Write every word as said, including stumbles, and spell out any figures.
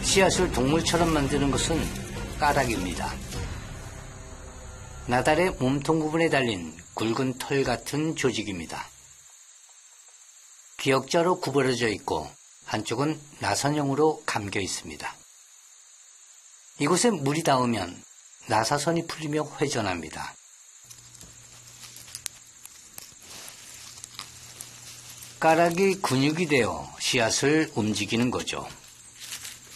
씨앗을 동물처럼 만드는 것은 까닭입니다. 나달의 몸통 부분에 달린 굵은 털 같은 조직입니다. 기역자로 구부러져 있고 한쪽은 나선형으로 감겨 있습니다. 이곳에 물이 닿으면 나사선이 풀리며 회전합니다. 까닭이 근육이 되어 씨앗을 움직이는 거죠.